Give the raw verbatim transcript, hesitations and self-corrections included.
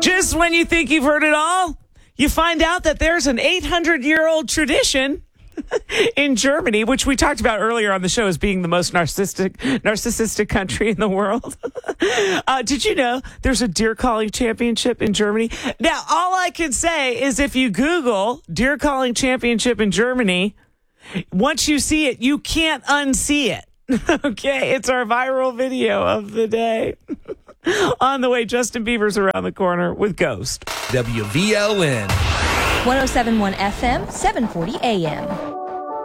Just when you think you've heard it all, you find out that there's an eight hundred year old tradition in Germany, which we talked about earlier on the show as being the most narcissistic narcissistic country in the world. uh, did you know there's a deer calling championship in Germany? Now, all I can say is if you Google deer calling championship in Germany, once you see it, you can't unsee it. Okay, it's our viral video of the day. On the way, Justin Bieber's around the corner with Ghost. W V L N. one oh seven point one F M, seven forty A M.